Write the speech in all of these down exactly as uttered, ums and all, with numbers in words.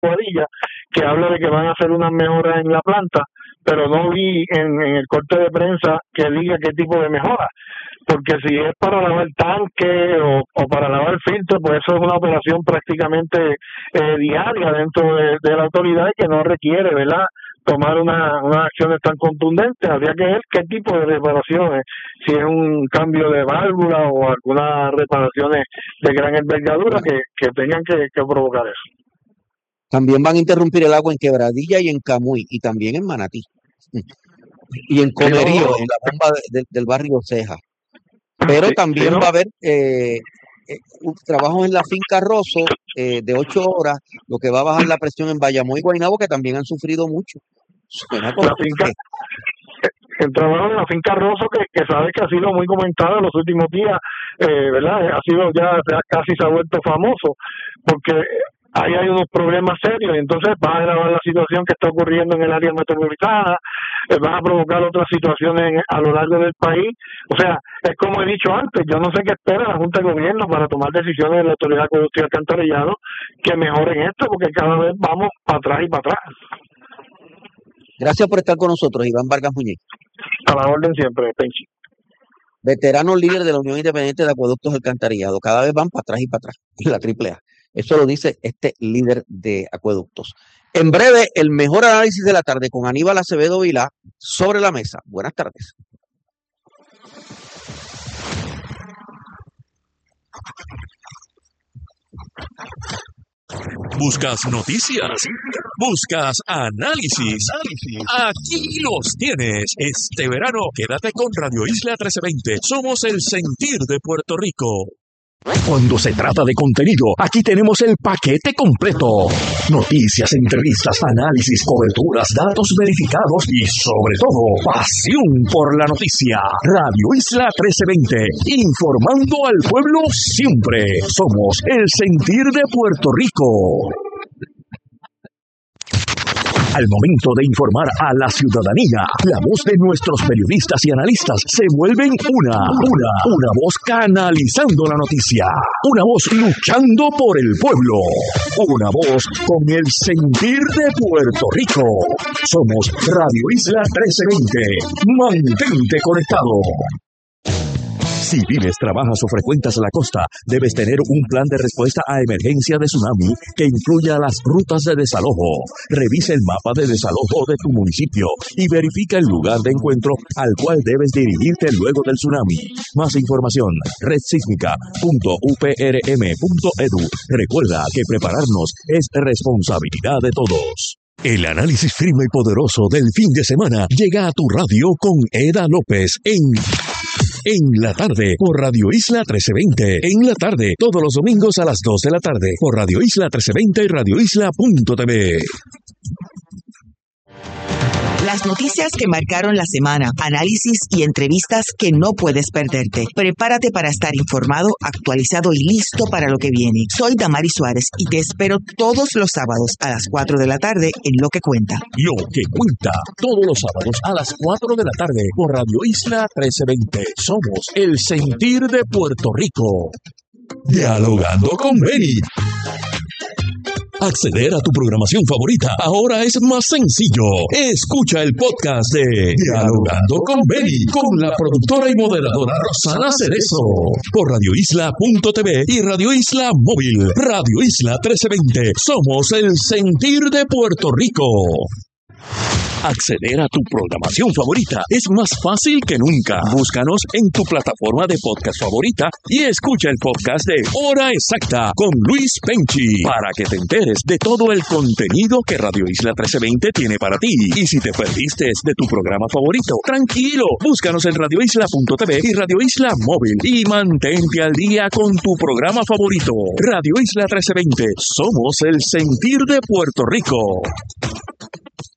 Aguadilla, que habla de que van a hacer unas mejoras en la planta, pero no vi en, en el corte de prensa que diga qué tipo de mejora, porque si es para lavar tanque o, o para lavar filtro, pues eso es una operación prácticamente eh, diaria dentro de, de la autoridad y que no requiere, ¿verdad?, tomar una, unas acciones tan contundentes. Habría que ver qué tipo de reparaciones, si es un cambio de válvula o algunas reparaciones de gran envergadura que, que tengan que, que provocar eso. También van a interrumpir el agua en Quebradilla y en Camuy, y también en Manatí. Y en Comerío, en la bomba de, de, del barrio Ceja. Pero sí, también sí, ¿no? va a haber eh, eh, trabajos en la finca Rosso eh, de ocho horas, lo que va a bajar la presión en Bayamón y Guaynabo, que también han sufrido mucho. Suena como la finca, el trabajo en la finca Rosso, que, que sabes que ha sido muy comentado en los últimos días, eh, ¿verdad? Ha sido ya, ya casi se ha vuelto famoso, porque ahí hay unos problemas serios, y entonces va a agravar la situación que está ocurriendo en el área metropolitana, eh, va a provocar otras situaciones en, a lo largo del país. O sea, es como he dicho antes, yo no sé qué espera la Junta de Gobierno para tomar decisiones de la Autoridad de Acueducto y Alcantarillado que mejoren esto, porque cada vez vamos para atrás y para atrás. Gracias por estar con nosotros, Iván Vargas Muñiz. A la orden siempre, Penchi. Veterano líder de la Unión Independiente de Acueductos y Alcantarillado. Cada vez van para atrás y para atrás, la triple A. Eso lo dice este líder de acueductos. En breve, el mejor análisis de la tarde con Aníbal Acevedo Vilá sobre la mesa. Buenas tardes. ¿Buscas noticias? ¿Buscas análisis? Aquí los tienes. Este verano, quédate con Radio Isla trece veinte. Somos el sentir de Puerto Rico. Cuando se trata de contenido, aquí tenemos el paquete completo. Noticias, entrevistas, análisis, coberturas, datos verificados y, sobre todo, pasión por la noticia. Radio Isla trece veinte, informando al pueblo siempre. Somos el sentir de Puerto Rico. Al momento de informar a la ciudadanía, la voz de nuestros periodistas y analistas se vuelven una, una, una voz canalizando la noticia, una voz luchando por el pueblo, una voz con el sentir de Puerto Rico. Somos Radio Isla trece veinte. Mantente conectado. Si vives, trabajas o frecuentas la costa, debes tener un plan de respuesta a emergencia de tsunami que incluya las rutas de desalojo. Revisa el mapa de desalojo de tu municipio y verifica el lugar de encuentro al cual debes dirigirte luego del tsunami. Más información, red sísmica punto u p r m punto e d u. Recuerda que prepararnos es responsabilidad de todos. El análisis firme y poderoso del fin de semana llega a tu radio con Eda López en... En la tarde, por Radio Isla trece veinte. En la tarde, todos los domingos a las dos de la tarde, por Radio Isla trece veinte y radio isla punto t v. Las noticias que marcaron la semana, análisis y entrevistas que no puedes perderte. Prepárate para estar informado, actualizado y listo para lo que viene. Soy Damari Suárez y te espero todos los sábados a las cuatro de la tarde en Lo que Cuenta. Lo que Cuenta, todos los sábados a las cuatro de la tarde por Radio Isla trece veinte. Somos el sentir de Puerto Rico. Dialogando con Benny. Acceder a tu programación favorita ahora es más sencillo. Escucha el podcast de Dialogando con Benny, con la productora y moderadora Rosana Cerezo, por radio isla punto t v y Radio Isla Móvil. Radio Isla trece veinte. Somos el sentir de Puerto Rico. Acceder a tu programación favorita es más fácil que nunca. Búscanos en tu plataforma de podcast favorita y escucha el podcast de Hora Exacta con Luis Penchi para que te enteres de todo el contenido que Radio Isla trece veinte tiene para ti. Y si te perdiste de tu programa favorito, tranquilo, búscanos en radio isla punto t v y Radio Isla Móvil y mantente al día con tu programa favorito. Radio Isla trece veinte, somos el sentir de Puerto Rico.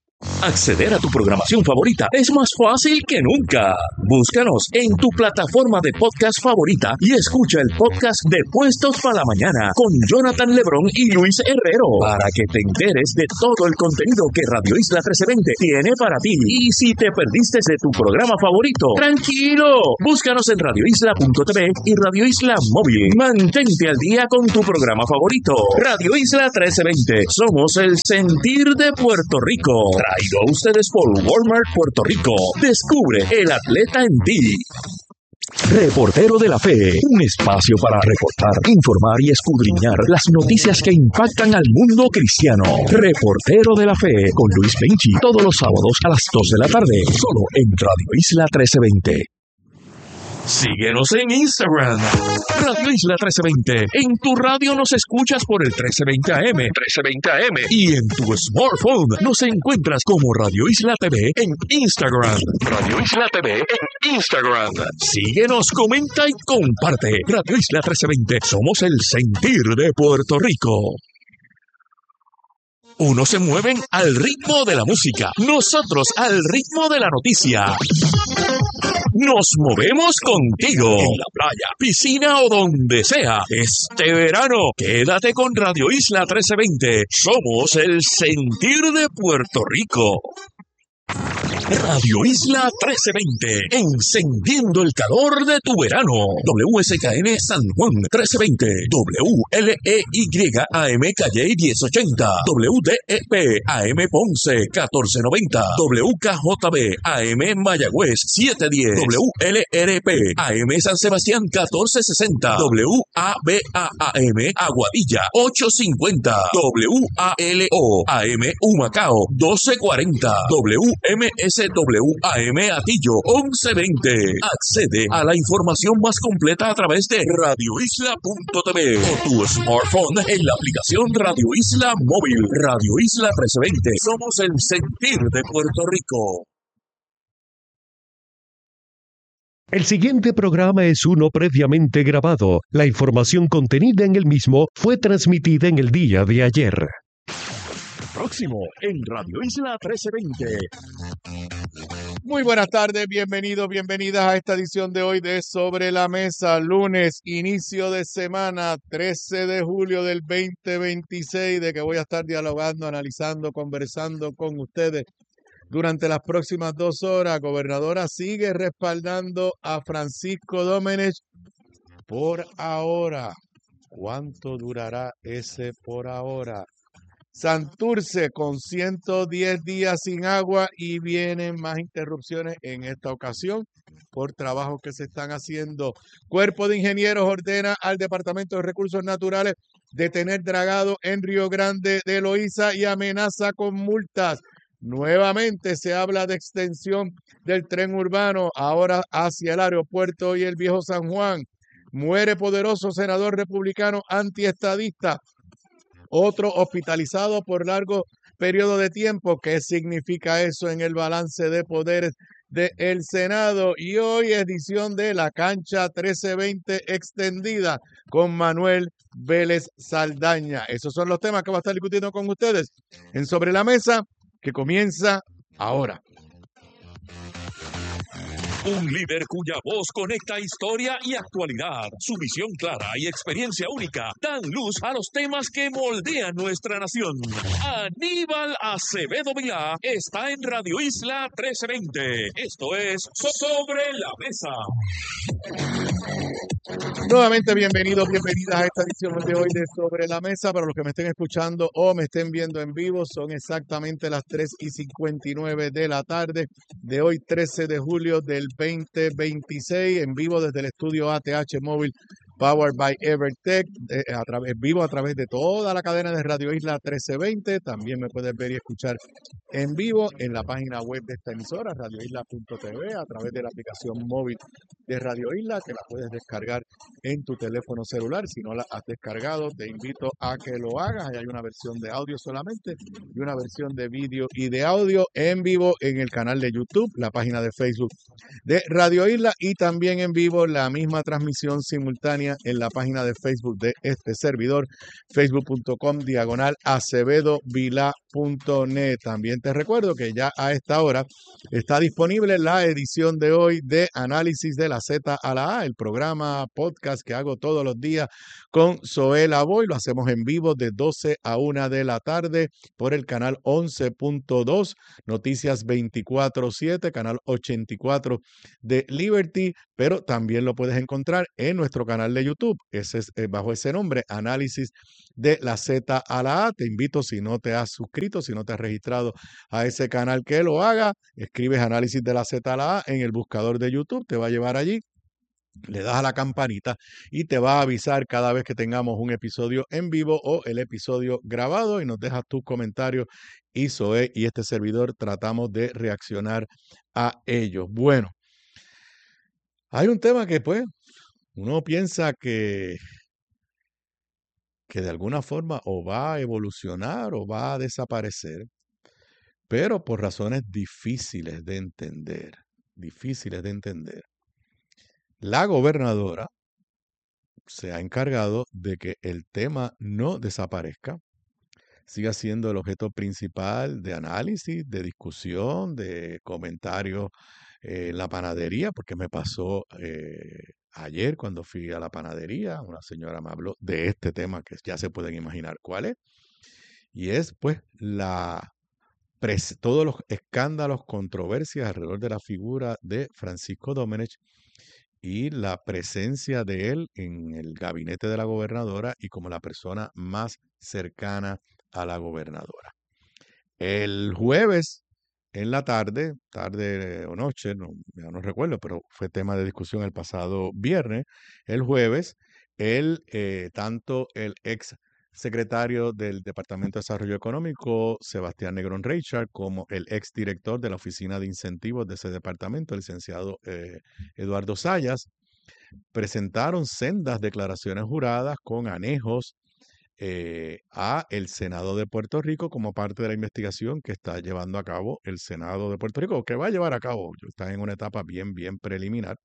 Acceder a tu programación favorita es más fácil que nunca. Búscanos en tu plataforma de podcast favorita y escucha el podcast de Puestos para la Mañana con Jonathan Lebrón y Luis Herrero para que te enteres de todo el contenido que Radio Isla trece veinte tiene para ti. Y si te perdiste de tu programa favorito, tranquilo, búscanos en radio isla punto t v y Radio Isla Móvil. Mantente al día con tu programa favorito. Radio Isla trece veinte, somos el sentir de Puerto Rico. Traído a ustedes por Walmart Puerto Rico. Descubre el atleta en ti. Reportero de la Fe, un espacio para reportar, informar y escudriñar las noticias que impactan al mundo cristiano. Reportero de la Fe con Luis Penchi, todos los sábados a las dos de la tarde, solo en Radio Isla trece veinte. Síguenos en Instagram, Radio Isla trece veinte. En tu radio nos escuchas por el trece veinte A M, trece veinte A M. Y en tu smartphone nos encuentras como Radio Isla T V en Instagram. Radio Isla T V en Instagram. Síguenos, comenta y comparte. Radio Isla trece veinte. Somos el sentir de Puerto Rico. Unos se mueven al ritmo de la música, nosotros al ritmo de la noticia. Nos movemos contigo en la playa, piscina o donde sea. Este verano, quédate con Radio Isla trece veinte. Somos el sentir de Puerto Rico. Radio Isla trece veinte, encendiendo el calor de tu verano. W S K N San Juan trece veinte, W L E Y A M Calle diez ochenta, W D E P A M Ponce catorce noventa, W K J B A M Mayagüez setecientos diez, W L R P A M San Sebastián catorce sesenta, W A B A A M Aguadilla ochocientos cincuenta, W A L O A M Humacao doce cuarenta, W M S W A M Atillo once veinte. Accede a la información más completa a través de radio isla punto t v o tu smartphone en la aplicación Radio Isla Móvil. Radio Isla trece veinte. Somos el sentir de Puerto Rico. El siguiente programa es uno previamente grabado. La información contenida en el mismo fue transmitida en el día de ayer. Próximo en Radio Isla trece veinte. Muy buenas tardes, bienvenidos, bienvenidas a esta edición de hoy de Sobre la Mesa, lunes, inicio de semana, trece de julio del veinte veintiséis, de que voy a estar dialogando, analizando, conversando con ustedes durante las próximas dos horas. Gobernadora sigue respaldando a Francisco Domenech por ahora. ¿Cuánto durará ese por ahora? Santurce con ciento diez días sin agua y vienen más interrupciones en esta ocasión por trabajos que se están haciendo. Cuerpo de Ingenieros ordena al Departamento de Recursos Naturales detener dragado en Río Grande de Loíza y amenaza con multas. Nuevamente se habla de extensión del tren urbano ahora hacia el aeropuerto y el Viejo San Juan. Muere poderoso senador republicano antiestadista. Otro hospitalizado por largo periodo de tiempo. ¿Qué significa eso en el balance de poderes del Senado? Y hoy edición de La Cancha trece veinte extendida con Manuel Vélez Saldaña. Esos son los temas que va a estar discutiendo con ustedes en Sobre la Mesa, que comienza ahora. Un líder cuya voz conecta historia y actualidad. Su visión clara y experiencia única dan luz a los temas que moldean nuestra nación. Aníbal Acevedo Vilá está en Radio Isla trece veinte. Esto es Sobre la Mesa. Nuevamente bienvenidos, bienvenidas a esta edición de hoy de Sobre la Mesa. Para los que me estén escuchando o me estén viendo en vivo, son exactamente las tres y cincuenta y nueve de la tarde de hoy, trece de julio del veinte veintiséis, en vivo desde el estudio A T H Móvil Powered by Evertech, eh, a través, vivo a través de toda la cadena de Radio Isla trece veinte. También me puedes ver y escuchar en vivo en la página web de esta emisora, radio isla punto t v, a través de la aplicación móvil de Radio Isla, que la puedes descargar en tu teléfono celular. Si no la has descargado, te invito a que lo hagas. Hay una versión de audio solamente y una versión de vídeo y de audio en vivo en el canal de YouTube, la página de Facebook de Radio Isla, y también en vivo la misma transmisión simultánea en la página de Facebook de este servidor, facebook punto com diagonal Acevedo Vilá punto net. También te recuerdo que ya a esta hora está disponible la edición de hoy de Análisis de la Z a la A, el programa podcast que hago todos los días con Zoé Lavoy. Lo hacemos en vivo de doce a una de la tarde por el canal once punto dos, Noticias veinticuatro siete, canal ochenta y cuatro de Liberty, pero también lo puedes encontrar en nuestro canal de YouTube. Ese es eh, bajo ese nombre, Análisis de la Z a la A. Te invito, si no te has suscrito, si no te has registrado a ese canal, que lo haga. Escribes Análisis de la Z a la A en el buscador de YouTube, te va a llevar allí. Le das a la campanita y te va a avisar cada vez que tengamos un episodio en vivo o el episodio grabado, y nos dejas tus comentarios y Zoé y este servidor tratamos de reaccionar a ellos. Bueno, hay un tema que pues uno piensa que, que de alguna forma o va a evolucionar o va a desaparecer, pero por razones difíciles de entender, difíciles de entender. La gobernadora se ha encargado de que el tema no desaparezca, siga siendo el objeto principal de análisis, de discusión, de comentarios eh, en la panadería, porque me pasó eh, ayer cuando fui a la panadería, una señora me habló de este tema que ya se pueden imaginar cuál es, y es pues la todos los escándalos, controversias alrededor de la figura de Francisco Domenech y la presencia de él en el gabinete de la gobernadora y como la persona más cercana a la gobernadora. El jueves en la tarde, tarde o noche, no, ya no recuerdo, pero fue tema de discusión el pasado viernes. El jueves, él, eh, tanto el ex secretario del Departamento de Desarrollo Económico, Sebastián Negrón Reichard, como el ex director de la Oficina de Incentivos de ese departamento, el licenciado eh, Eduardo Sayas, presentaron sendas declaraciones juradas con anejos eh, a el Senado de Puerto Rico como parte de la investigación que está llevando a cabo el Senado de Puerto Rico, que va a llevar a cabo, está en una etapa bien, bien preliminar.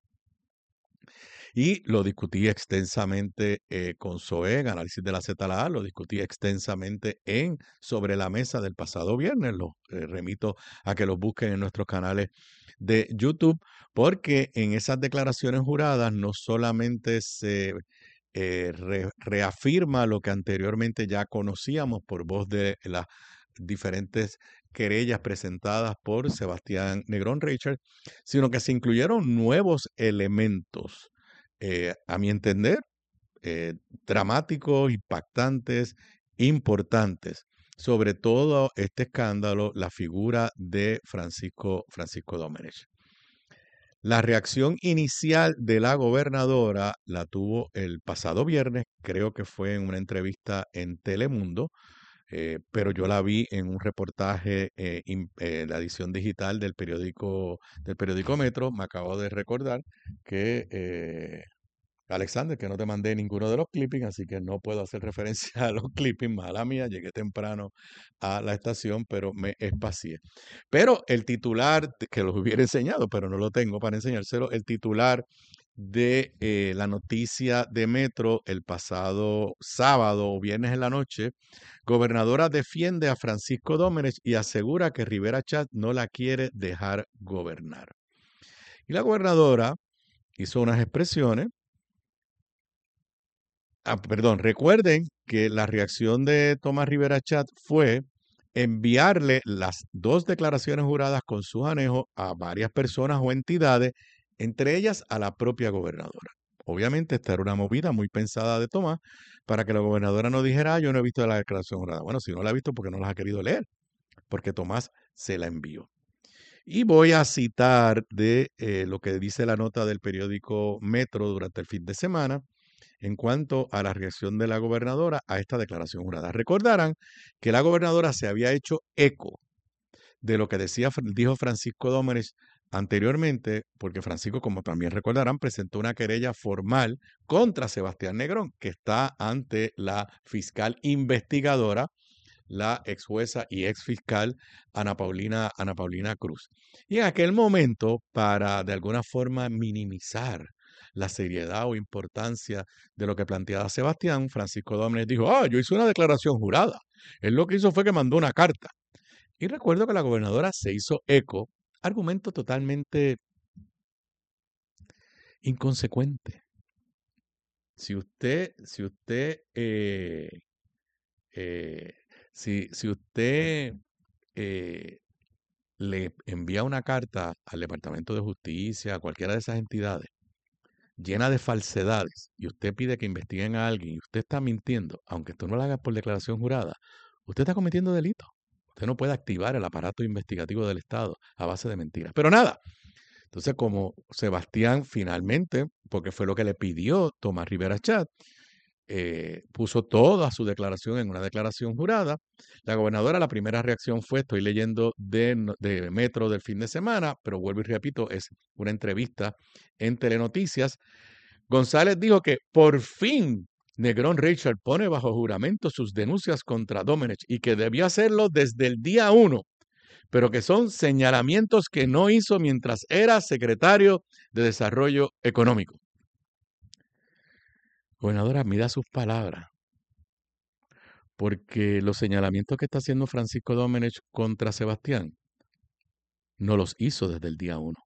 Y lo discutí extensamente eh, con Zoé en Análisis de la Z a la A, lo discutí extensamente en Sobre la Mesa del pasado viernes. Los eh, remito a que los busquen en nuestros canales de YouTube, porque en esas declaraciones juradas no solamente se eh, re, reafirma lo que anteriormente ya conocíamos por voz de las diferentes querellas presentadas por Sebastián Negrón Reichard, sino que se incluyeron nuevos elementos. Eh, a mi entender, eh, dramáticos, impactantes, importantes, sobre todo este escándalo, la figura de Francisco, Francisco Domenech. La reacción inicial de la gobernadora la tuvo el pasado viernes, creo que fue en una entrevista en Telemundo, eh, pero yo la vi en un reportaje, eh, in, eh, la edición digital del periódico, del periódico Metro. Me acabo de recordar que, eh, Alexander, que no te mandé ninguno de los clippings, así que no puedo hacer referencia a los clippings, mala mía, llegué temprano a la estación, pero me espacié. Pero el titular, que los hubiera enseñado, pero no lo tengo para enseñárselo, el titular de eh, la noticia de Metro el pasado sábado o viernes en la noche: gobernadora defiende a Francisco Domenech y asegura que Rivera Chat no la quiere dejar gobernar. Y la gobernadora hizo unas expresiones. Ah, perdón, recuerden que la reacción de Tomás Rivera Chat fue enviarle las dos declaraciones juradas con sus anejos a varias personas o entidades, entre ellas a la propia gobernadora. Obviamente esta era una movida muy pensada de Tomás para que la gobernadora no dijera: ah, yo no he visto la declaración jurada. Bueno, si no la ha visto, porque no las ha querido leer, porque Tomás se la envió. Y voy a citar de eh, lo que dice la nota del periódico Metro durante el fin de semana en cuanto a la reacción de la gobernadora a esta declaración jurada. Recordarán que la gobernadora se había hecho eco de lo que decía, dijo Francisco Domenech anteriormente, porque Francisco, como también recordarán, presentó una querella formal contra Sebastián Negrón, que está ante la fiscal investigadora, la ex jueza y ex fiscal Ana Paulina, Ana Paulina Cruz. Y en aquel momento, para de alguna forma minimizar la seriedad o importancia de lo que planteaba Sebastián, Francisco Domenech dijo: ah, yo hice una declaración jurada. Él lo que hizo fue que mandó una carta. Y recuerdo que la gobernadora se hizo eco, argumento totalmente inconsecuente. Si usted, si usted, eh, eh, si, si usted eh, le envía una carta al Departamento de Justicia, a cualquiera de esas entidades, llena de falsedades, y usted pide que investiguen a alguien y usted está mintiendo, aunque tú no lo hagas por declaración jurada, usted está cometiendo delito. Usted no puede activar el aparato investigativo del Estado a base de mentiras. Pero nada, entonces como Sebastián finalmente, porque fue lo que le pidió Tomás Rivera Chat, eh, puso toda su declaración en una declaración jurada, la gobernadora, la primera reacción fue, estoy leyendo de, de Metro del fin de semana, pero vuelvo y repito, es una entrevista en Telenoticias. González dijo que por fin Negrón Richard pone bajo juramento sus denuncias contra Domenech y que debió hacerlo desde el día uno, pero que son señalamientos que no hizo mientras era secretario de Desarrollo Económico. Gobernadora, mida sus palabras, porque los señalamientos que está haciendo Francisco Domenech contra Sebastián no los hizo desde el día uno.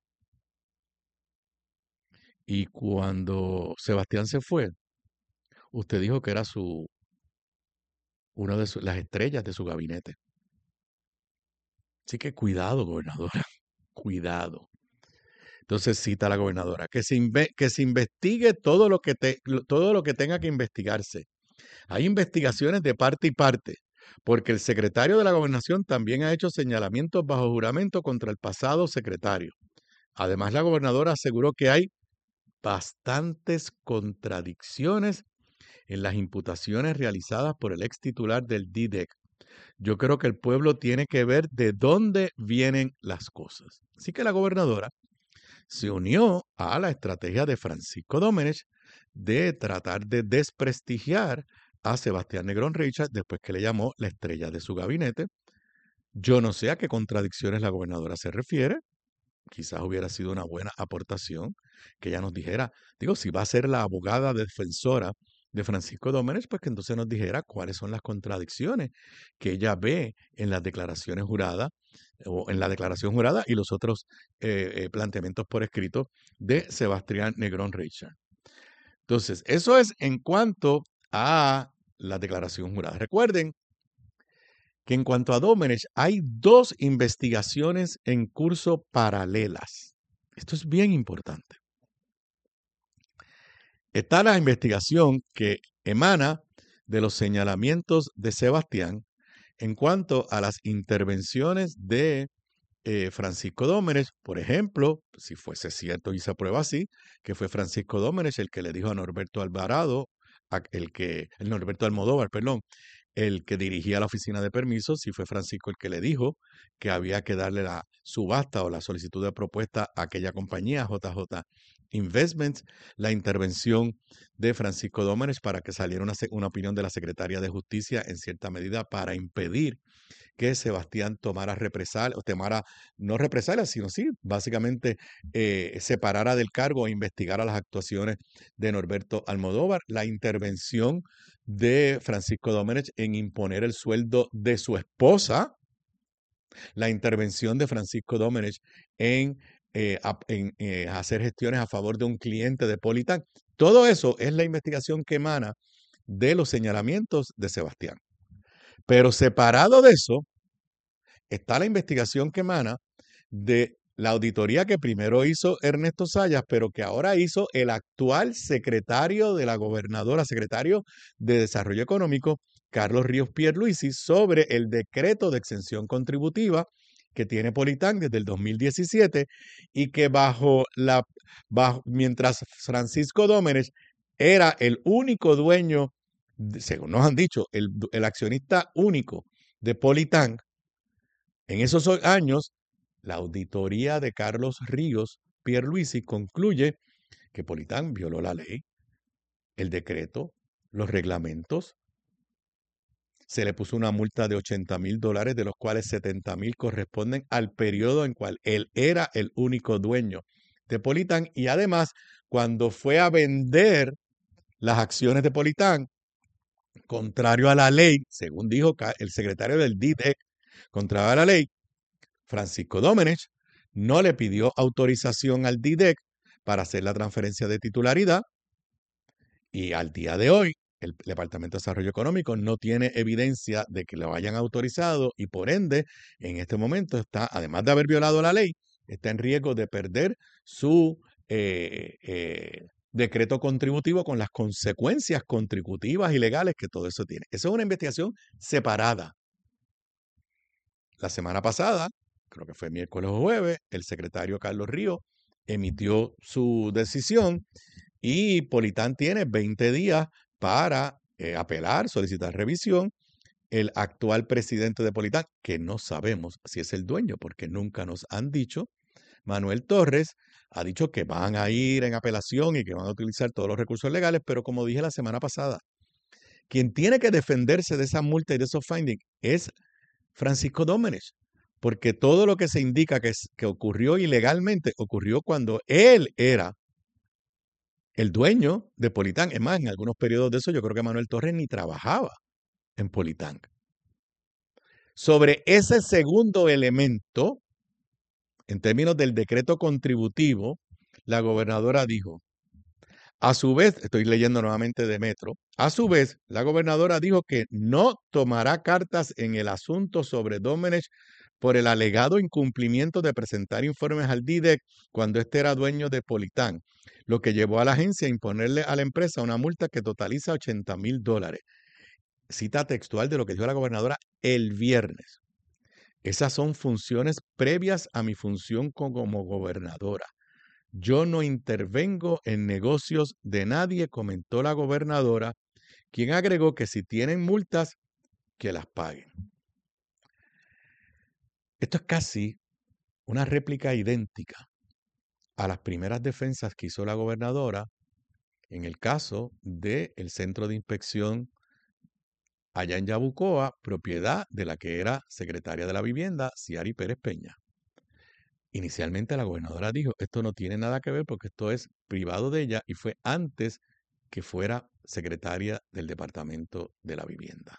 Y cuando Sebastián se fue, usted dijo que era su una de su, las estrellas de su gabinete. Así que cuidado, gobernadora, cuidado. Entonces cita a la gobernadora que se, inve, que se investigue todo lo que, te, todo lo que tenga que investigarse. Hay investigaciones de parte y parte, porque el secretario de la gobernación también ha hecho señalamientos bajo juramento contra el pasado secretario. Además, la gobernadora aseguró que hay bastantes contradicciones en las imputaciones realizadas por el ex titular del D D E C. Yo creo que el pueblo tiene que ver de dónde vienen las cosas. Así que la gobernadora se unió a la estrategia de Francisco Domenech de tratar de desprestigiar a Sebastián Negrón Richard después que le llamó la estrella de su gabinete. Yo no sé a qué contradicciones la gobernadora se refiere. Quizás hubiera sido una buena aportación que ella nos dijera, digo, si va a ser la abogada defensora de Francisco Domenech, pues que entonces nos dijera cuáles son las contradicciones que ella ve en las declaraciones juradas o en la declaración jurada y los otros eh, eh, planteamientos por escrito de Sebastián Negrón Richard. Entonces, eso es en cuanto a la declaración jurada. Recuerden que en cuanto a Domenech hay dos investigaciones en curso paralelas. Esto es bien importante. Está la investigación que emana de los señalamientos de Sebastián en cuanto a las intervenciones de eh, Francisco Domenech. Por ejemplo, si fuese cierto y se aprueba así, que fue Francisco Domenech el que le dijo a Norberto Alvarado, a, el que, el Norberto Almodóvar, perdón, el que dirigía la oficina de permisos, si fue Francisco el que le dijo que había que darle la subasta o la solicitud de propuesta a aquella compañía, J J Investments, la intervención de Francisco Domenech para que saliera una, una opinión de la Secretaría de Justicia en cierta medida para impedir que Sebastián tomara represalias, o tomara, no represalias, sino sí, básicamente eh, separara del cargo e investigara las actuaciones de Norberto Almodóvar, la intervención de Francisco Domenech en imponer el sueldo de su esposa, la intervención de Francisco Domenech en, eh, a, en eh, hacer gestiones a favor de un cliente de Politán. Todo eso es la investigación que emana de los señalamientos de Sebastián. Pero separado de eso, está la investigación que emana de la auditoría que primero hizo Ernesto Zayas, pero que ahora hizo el actual secretario de la gobernadora, secretario de Desarrollo Económico, Carlos Ríos Pierluisi, sobre el decreto de exención contributiva que tiene Politán desde el dos mil diecisiete y que bajo la, bajo, mientras Francisco Domenech era el único dueño, según nos han dicho, el, el accionista único de Politán, en esos años, la auditoría de Carlos Ríos Pierluisi concluye que Politán violó la ley, el decreto, los reglamentos. Se le puso una multa de ochenta mil dólares, de los cuales setenta mil corresponden al periodo en cual él era el único dueño de Politán. Y además, cuando fue a vender las acciones de Politán, contrario a la ley, según dijo el secretario del D D E C, Contrario a la ley, Francisco Domenech no le pidió autorización al D I D E C para hacer la transferencia de titularidad y al día de hoy el Departamento de Desarrollo Económico no tiene evidencia de que lo hayan autorizado y por ende en este momento está, además de haber violado la ley, está en riesgo de perder su eh, eh, decreto contributivo con las consecuencias contributivas y legales que todo eso tiene. Eso es una investigación separada. La semana pasada, creo que fue miércoles o jueves, el secretario Carlos Ríos emitió su decisión y Politán tiene veinte días para eh, apelar, solicitar revisión. El actual presidente de Politán, que no sabemos si es el dueño porque nunca nos han dicho, Manuel Torres, ha dicho que van a ir en apelación y que van a utilizar todos los recursos legales, pero como dije la semana pasada, quien tiene que defenderse de esa multa y de esos findings es Francisco Domenech, porque todo lo que se indica que, es, que ocurrió ilegalmente ocurrió cuando él era el dueño de Politán. Es más, en algunos periodos de eso yo creo que Manuel Torres ni trabajaba en Politán. Sobre ese segundo elemento, en términos del decreto contributivo, la gobernadora dijo, a su vez, estoy leyendo nuevamente de Metro, a su vez, la gobernadora dijo que no tomará cartas en el asunto sobre Domenech por el alegado incumplimiento de presentar informes al D I D E C cuando éste era dueño de Politán, lo que llevó a la agencia a imponerle a la empresa una multa que totaliza ochenta mil dólares. Cita textual de lo que dijo la gobernadora el viernes. Esas son funciones previas a mi función como gobernadora. Yo no intervengo en negocios de nadie, comentó la gobernadora, quien agregó que si tienen multas, que las paguen. Esto es casi una réplica idéntica a las primeras defensas que hizo la gobernadora en el caso del Centro de Inspección allá en Yabucoa, propiedad de la que era secretaria de la Vivienda, Ciari Pérez Peña. Inicialmente la gobernadora dijo, esto no tiene nada que ver porque esto es privado de ella y fue antes que fuera secretaria del Departamento de la Vivienda.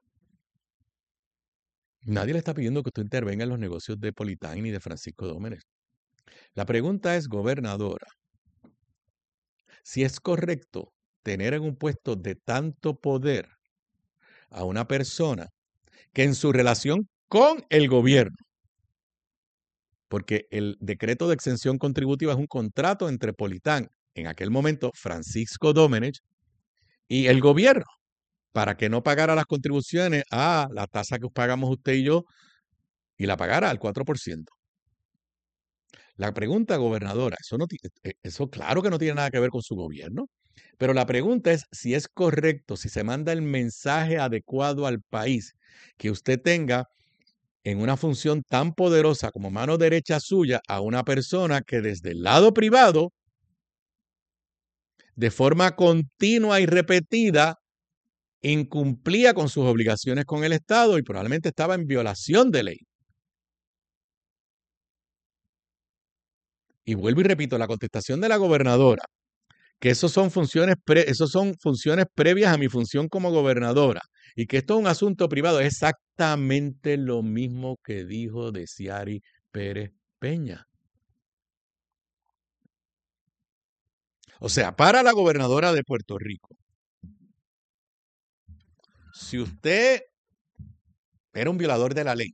Nadie le está pidiendo que usted intervenga en los negocios de Politán ni de Francisco Domenech. La pregunta es, gobernadora, si es correcto tener en un puesto de tanto poder a una persona que en su relación con el gobierno, porque el decreto de exención contributiva es un contrato entre Politán, en aquel momento Francisco Domenech, y el gobierno, para que no pagara las contribuciones a la tasa que pagamos usted y yo, y la pagara al cuatro por ciento. La pregunta, gobernadora, eso, no, eso claro que no tiene nada que ver con su gobierno, pero la pregunta es si es correcto, si se manda el mensaje adecuado al país, que usted tenga en una función tan poderosa como mano derecha suya a una persona que desde el lado privado, de forma continua y repetida, incumplía con sus obligaciones con el Estado y probablemente estaba en violación de ley. Y vuelvo y repito, la contestación de la gobernadora, que esos son funciones, pre, esos son funciones previas a mi función como gobernadora y que esto es un asunto privado, es exactamente lo mismo que dijo de Ciari Pérez Peña. O sea, para la gobernadora de Puerto Rico, si usted era un violador de la ley,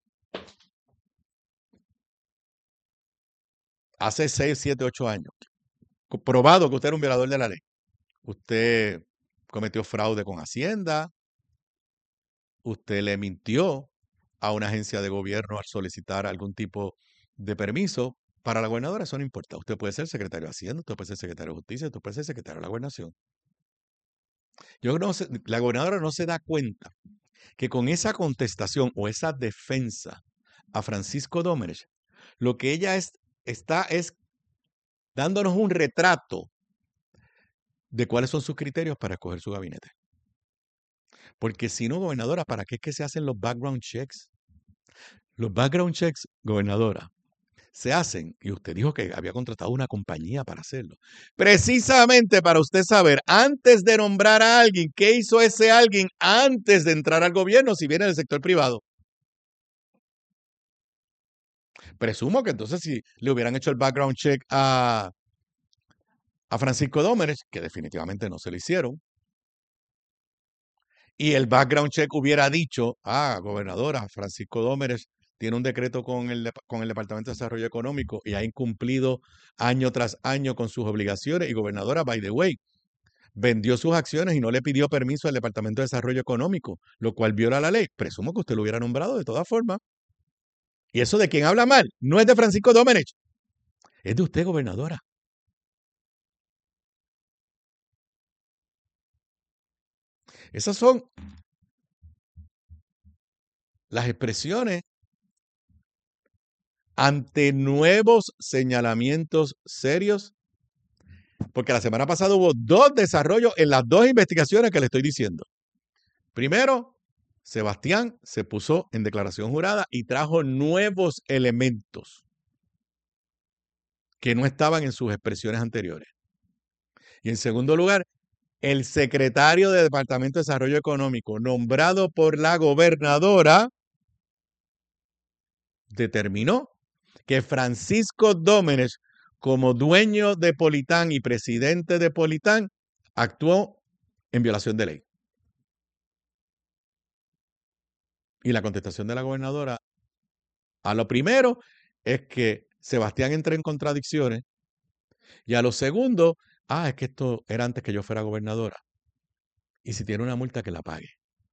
hace seis, siete, ocho años, probado que usted era un violador de la ley, usted cometió fraude con Hacienda, usted le mintió a una agencia de gobierno al solicitar algún tipo de permiso, para la gobernadora eso no importa. Usted puede ser secretario de Hacienda, usted puede ser secretario de Justicia, usted puede ser secretario de la Gobernación. Yo no sé, la gobernadora no se da cuenta que con esa contestación o esa defensa a Francisco Domenech, lo que ella es, está es dándonos un retrato de cuáles son sus criterios para escoger su gabinete. Porque si no, gobernadora, ¿para qué es que se hacen los background checks? Los background checks, gobernadora, se hacen, y usted dijo que había contratado una compañía para hacerlo, precisamente para usted saber, antes de nombrar a alguien, qué hizo ese alguien antes de entrar al gobierno, si viene del sector privado. Presumo que entonces si le hubieran hecho el background check a, a Francisco Dómenech, que definitivamente no se lo hicieron, y el background check hubiera dicho, ah, gobernadora, Francisco Dómenech tiene un decreto con el, con el Departamento de Desarrollo Económico y ha incumplido año tras año con sus obligaciones, y gobernadora, by the way, vendió sus acciones y no le pidió permiso al Departamento de Desarrollo Económico, lo cual viola la ley. Presumo que usted lo hubiera nombrado de todas formas. Y eso de quien habla mal no es de Francisco Dómenech, es de usted, gobernadora. Esas son las expresiones ante nuevos señalamientos serios, porque la semana pasada hubo dos desarrollos en las dos investigaciones que le estoy diciendo. Primero, Sebastián se puso en declaración jurada y trajo nuevos elementos que no estaban en sus expresiones anteriores. Y en segundo lugar, el secretario del Departamento de Desarrollo Económico, nombrado por la gobernadora, determinó que Francisco Dómenech, como dueño de Politán y presidente de Politán, actuó en violación de ley. Y la contestación de la gobernadora a lo primero es que Sebastián entró en contradicciones, y a lo segundo, ah, es que esto era antes que yo fuera gobernadora. Y si tiene una multa, que la pague.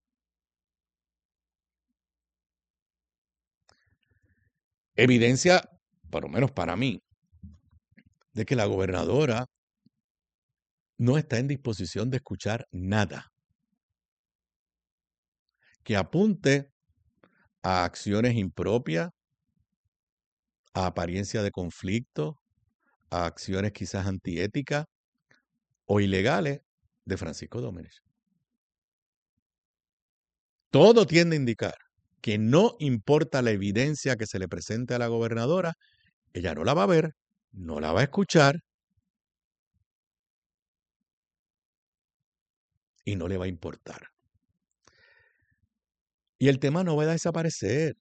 Evidencia, por lo menos para mí, de que la gobernadora no está en disposición de escuchar nada que apunte a acciones impropias, a apariencia de conflicto, a acciones quizás antiéticas o ilegales de Francisco Dómenech. Todo tiende a indicar que no importa la evidencia que se le presente a la gobernadora, ella no la va a ver, no la va a escuchar y no le va a importar. Y el tema no va a desaparecer.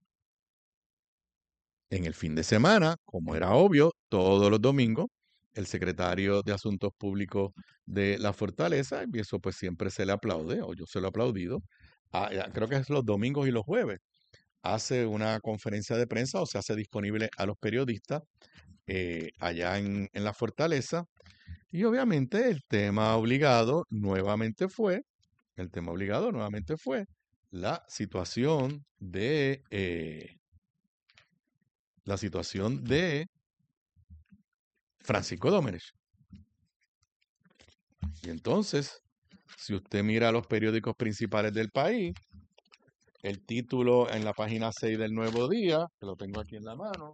En el fin de semana, como era obvio, todos los domingos, el secretario de Asuntos Públicos de la Fortaleza, y eso pues siempre se le aplaude, o yo se lo he aplaudido, ah, creo que es los domingos y los jueves, hace una conferencia de prensa o se hace disponible a los periodistas eh, allá en, en la Fortaleza. Y obviamente el tema obligado nuevamente fue, el tema obligado nuevamente fue la situación de... Eh, la situación de Francisco Dómenech. Y entonces, si usted mira los periódicos principales del país, el título en la página seis del Nuevo Día, que lo tengo aquí en la mano,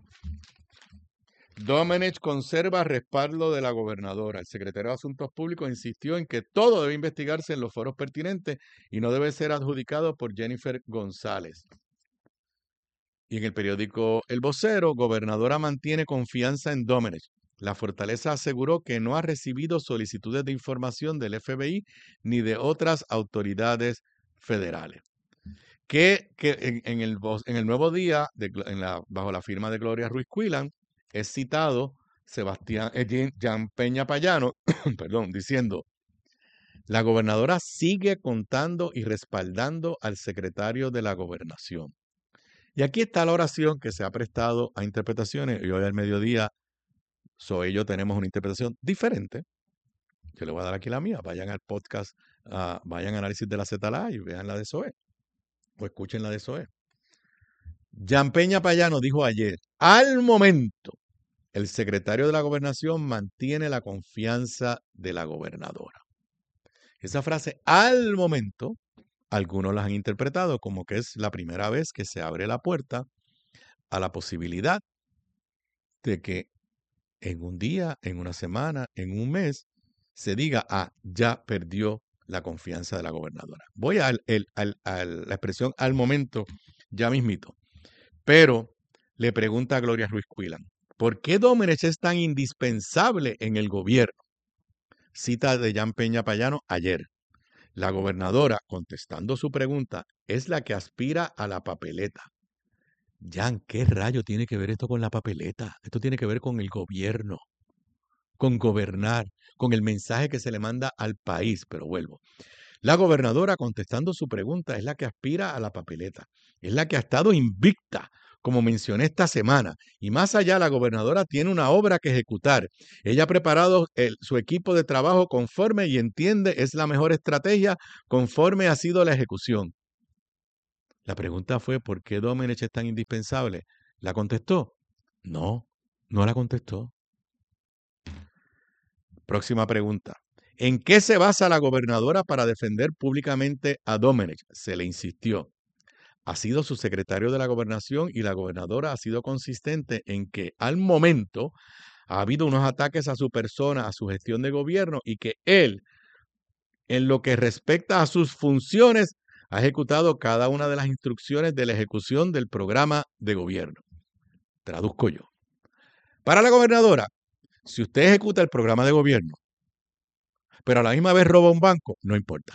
Dómenech conserva respaldo de la gobernadora. El secretario de Asuntos Públicos insistió en que todo debe investigarse en los foros pertinentes y no debe ser adjudicado por Jennifer González. Y en el periódico El Vocero, gobernadora mantiene confianza en Dómenech. La Fortaleza aseguró que no ha recibido solicitudes de información del F B I ni de otras autoridades federales. Que, que en, en, el, en el Nuevo Día, de, en la, bajo la firma de Gloria Ruiz Cuilan, es citado Sebastián eh, Jean Peña Payano, perdón, diciendo: la gobernadora sigue contando y respaldando al secretario de la Gobernación. Y aquí está la oración que se ha prestado a interpretaciones, y hoy al mediodía sobre ello tenemos una interpretación diferente. Yo le voy a dar aquí la mía. Vayan al podcast, uh, vayan a Análisis de la Z L A y vean la de S O E, o escuchen la de S O E. Jean Peña Payano dijo ayer: al momento, el secretario de la Gobernación mantiene la confianza de la gobernadora. Esa frase, al momento, algunos la han interpretado como que es la primera vez que se abre la puerta a la posibilidad de que en un día, en una semana, en un mes, se diga: ah, ya perdió la confianza de la gobernadora. Voy a la expresión al momento ya mismito. Pero le pregunta a Gloria Ruiz Cuilan: ¿por qué Dómenech es tan indispensable en el gobierno? Cita de Jean Peña Payano ayer. La gobernadora, contestando su pregunta, es la que aspira a la papeleta. Jan, ¿qué rayo tiene que ver esto con la papeleta? Esto tiene que ver con el gobierno, con gobernar, con el mensaje que se le manda al país. Pero vuelvo. La gobernadora, contestando su pregunta, es la que aspira a la papeleta. Es la que ha estado invicta, como mencioné esta semana. Y más allá, la gobernadora tiene una obra que ejecutar. Ella ha preparado el, su equipo de trabajo conforme y entiende es la mejor estrategia conforme ha sido la ejecución. La pregunta fue, ¿por qué Domenech es tan indispensable? ¿La contestó? No, no la contestó. Próxima pregunta. ¿En qué se basa la gobernadora para defender públicamente a Domenech? Se le insistió. Ha sido su secretario de la gobernación y la gobernadora ha sido consistente en que al momento ha habido unos ataques a su persona, a su gestión de gobierno y que él, en lo que respecta a sus funciones, ha ejecutado cada una de las instrucciones de la ejecución del programa de gobierno. Traduzco yo. Para la gobernadora, si usted ejecuta el programa de gobierno, pero a la misma vez roba un banco, no importa.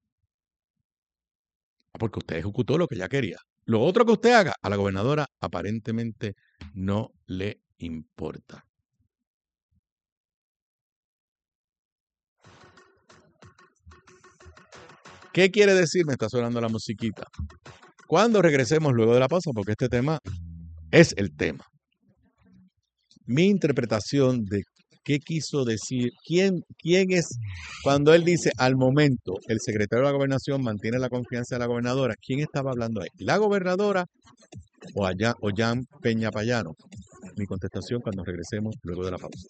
Porque usted ejecutó lo que ella quería. Lo otro que usted haga, a la gobernadora aparentemente no le importa. ¿Qué quiere decir? Me está sonando la musiquita. Cuando regresemos luego de la pausa, porque este tema es el tema. Mi interpretación de qué quiso decir, quién, quién es, cuando él dice al momento, el secretario de la gobernación mantiene la confianza de la gobernadora, ¿quién estaba hablando ahí? ¿La gobernadora o, allá, o Jan Peñapayano? Mi contestación cuando regresemos luego de la pausa.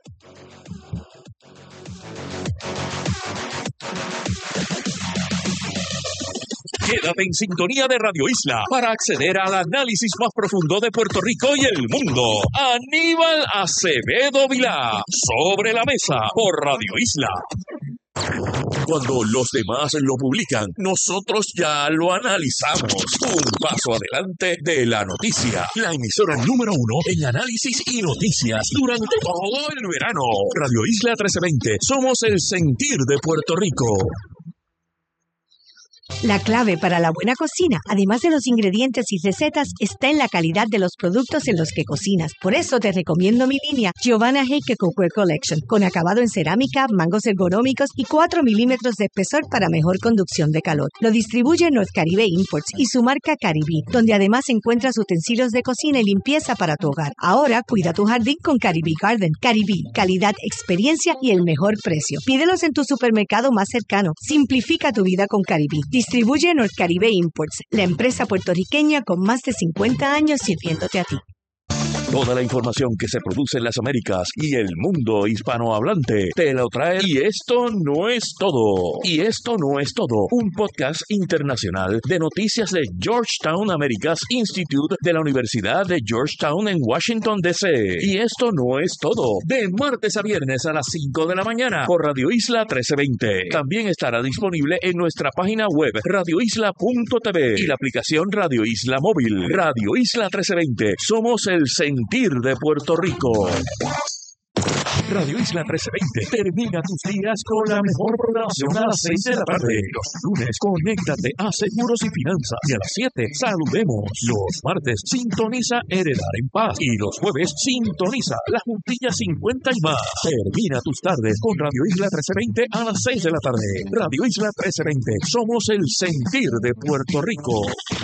Quédate en sintonía de Radio Isla para acceder al análisis más profundo de Puerto Rico y el mundo. Aníbal Acevedo Vilá, Sobre la Mesa, por Radio Isla. Cuando los demás lo publican, nosotros ya lo analizamos. Un paso adelante de la noticia. La emisora número uno en análisis y noticias durante todo el verano. Radio Isla trece veinte. Somos el sentir de Puerto Rico. La clave para la buena cocina, además de los ingredientes y recetas, está en la calidad de los productos en los que cocinas. Por eso te recomiendo mi línea Giovanna Heike Cookware Collection, con acabado en cerámica, mangos ergonómicos y cuatro milímetros de espesor para mejor conducción de calor. Lo distribuye North Caribe Imports y su marca Caribí, donde además encuentras utensilios de cocina y limpieza para tu hogar. Ahora cuida tu jardín con Caribí Garden. Caribí, calidad, experiencia y el mejor precio. Pídelos en tu supermercado más cercano. Simplifica tu vida con Caribí. Distribuye North Caribe Imports, la empresa puertorriqueña con más de cincuenta años sirviéndote a ti. Toda la información que se produce en las Américas y el mundo hispanohablante te lo trae. Y esto no es todo. Y esto no es todo. Un podcast internacional de noticias de Georgetown Americas Institute de la Universidad de Georgetown en Washington, D C Y esto no es todo. De martes a viernes a las cinco de la mañana por Radio Isla trece veinte. También estará disponible en nuestra página web radio isla punto t v y la aplicación Radio Isla Móvil. Radio Isla trece veinte. Somos el sentir de Puerto Rico. Radio Isla trece veinte termina tus días con la mejor programación a las seis de la tarde. Los lunes, conéctate a Seguros y Finanzas. Y a las siete, saludemos. Los martes, sintoniza Heredar en Paz. Y los jueves, sintoniza La Juntilla cincuenta y más. Termina tus tardes con Radio Isla trece veinte a las seis de la tarde. Radio Isla trece veinte. Somos el sentir de Puerto Rico.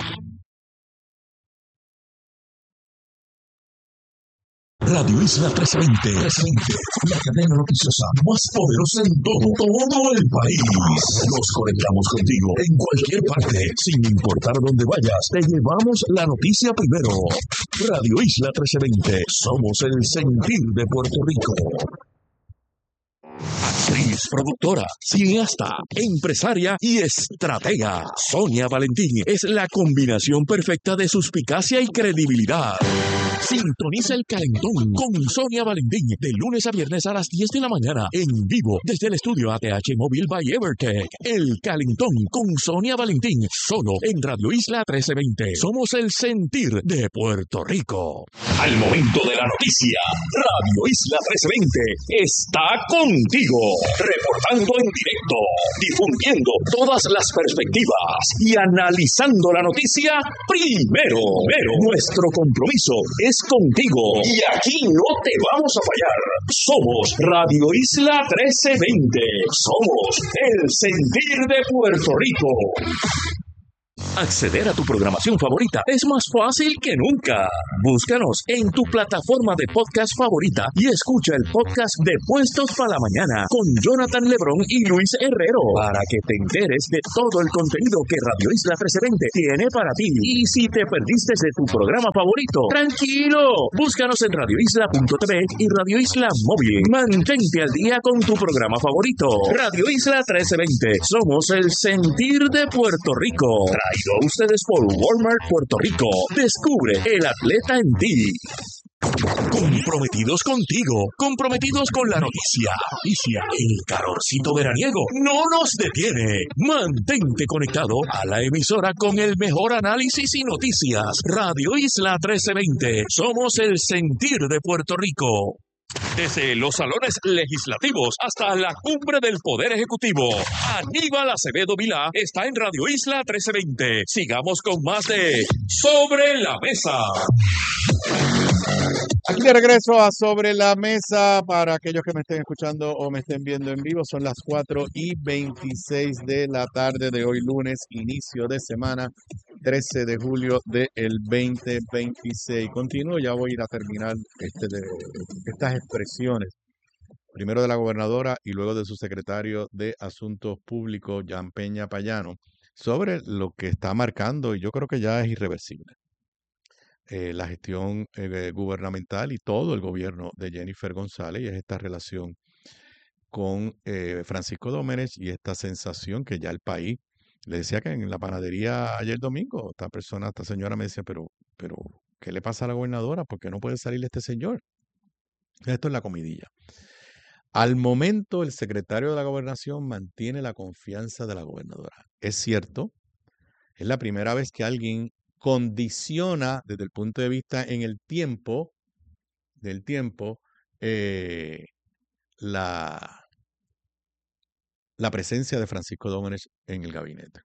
Radio Isla trece veinte, la cadena noticiosa más poderosa en todo, todo el país. Nos conectamos contigo en cualquier parte, sin importar dónde vayas. Te llevamos la noticia primero. Radio Isla trece veinte, somos el sentir de Puerto Rico. Actriz, productora, cineasta, empresaria y estratega. Sonia Valentín es la combinación perfecta de suspicacia y credibilidad. Sintoniza El Calentón con Sonia Valentín de lunes a viernes a las diez de la mañana en vivo desde el estudio A T H Móvil by Evertech. El Calentón con Sonia Valentín solo en Radio Isla trece veinte. Somos el sentir de Puerto Rico. Al momento de la noticia, Radio Isla trece veinte está contigo. reportando en directo, difundiendo todas las perspectivas y analizando la noticia primero. Pero nuestro compromiso es contigo y aquí no te vamos a fallar. Somos Radio Isla trece veinte. Somos el sentir de Puerto Rico. Acceder a tu programación favorita es más fácil que nunca. Búscanos en tu plataforma de podcast favorita y escucha el podcast de Puestos para la Mañana con Jonathan Lebrón y Luis Herrero para que te enteres de todo el contenido que Radio Isla trece veinte tiene para ti. Y si te perdiste de tu programa favorito, tranquilo, búscanos en radio isla punto t v y Radio Isla Móvil. Mantente al día con tu programa favorito. Radio Isla trece veinte. Somos el sentir de Puerto Rico. Traído a ustedes por Walmart Puerto Rico. Descubre el atleta en ti. Comprometidos contigo, comprometidos con la noticia. Noticia. El calorcito veraniego no nos detiene. Mantente conectado a la emisora con el mejor análisis y noticias. Radio Isla trece veinte. Somos el sentir de Puerto Rico. Desde los salones legislativos hasta la cumbre del Poder Ejecutivo, Aníbal Acevedo Vilá está en Radio Isla trece veinte. Sigamos con más de Sobre la Mesa. Aquí de regreso a Sobre la Mesa. Para aquellos que me estén escuchando o me estén viendo en vivo, son las cuatro y veintiséis de la tarde de hoy lunes, inicio de semana, trece de julio del veinte veintiséis. Continúo, ya voy a ir a terminar este de, estas expresiones, primero de la gobernadora y luego de su secretario de Asuntos Públicos, Jan Peña Payano, sobre lo que está marcando, y yo creo que ya es irreversible, eh, la gestión eh, gubernamental y todo el gobierno de Jennifer González, y es esta relación con eh, Francisco Domenech y esta sensación que ya el país. Le decía que en la panadería ayer domingo, esta persona, esta señora me decía, pero, pero, ¿qué le pasa a la gobernadora? ¿Por qué no puede salir este señor? Esto es la comidilla. Al momento, el secretario de la Gobernación mantiene la confianza de la gobernadora. Es cierto, es la primera vez que alguien condiciona desde el punto de vista en el tiempo, del tiempo, eh, la... la presencia de Francisco Domenech en el gabinete.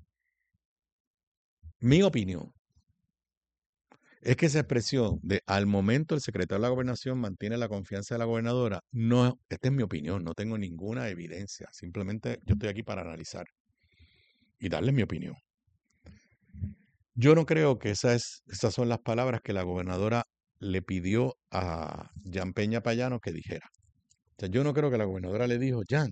Mi opinión es que esa expresión de al momento el secretario de la Gobernación mantiene la confianza de la gobernadora, no, esta es mi opinión, no tengo ninguna evidencia, simplemente yo estoy aquí para analizar y darles mi opinión. Yo no creo que esa es, esas son las palabras que la gobernadora le pidió a Jan Peña Payano que dijera. O sea, yo no creo que la gobernadora le dijo, Jan,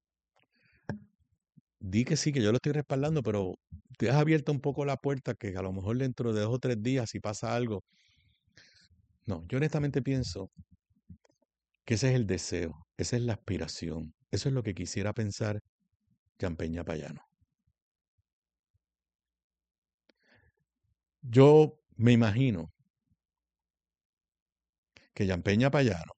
di que sí, que yo lo estoy respaldando, pero te has abierto un poco la puerta que a lo mejor dentro de dos o tres días, si pasa algo. No, yo honestamente pienso que ese es el deseo, esa es la aspiración, eso es lo que quisiera pensar Jan Peña Payano. Yo me imagino que Jan Peña Payano,